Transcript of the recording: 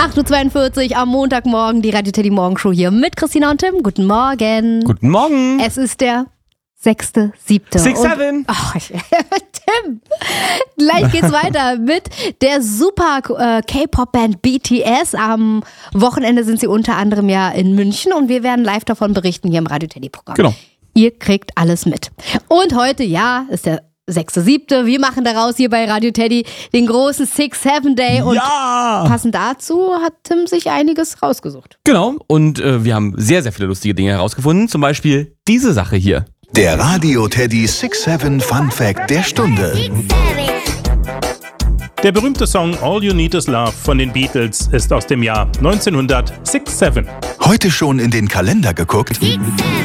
8.42 Uhr am Montagmorgen, die Radio Teddy Morgenshow hier mit Christina und Tim. Guten Morgen. Guten Morgen. Es ist der 6.7. 6-7. Tim, gleich geht's weiter mit der super K-Pop-Band BTS. Am Wochenende sind sie unter anderem ja in München und wir werden live davon berichten hier im Radio Teddy-Programm. Genau. Ihr kriegt alles mit. Und heute, ja, ist der 6.7. Wir machen daraus hier bei Radio Teddy den großen 6-7 Day. Und passend dazu hat Tim sich einiges rausgesucht. Genau. Und wir haben sehr, sehr viele lustige Dinge herausgefunden. Zum Beispiel diese Sache hier. Der Radio Teddy 6-7 Fun Fact der Stunde. Der berühmte Song All You Need Is Love von den Beatles ist aus dem Jahr 1967. Heute schon in den Kalender geguckt?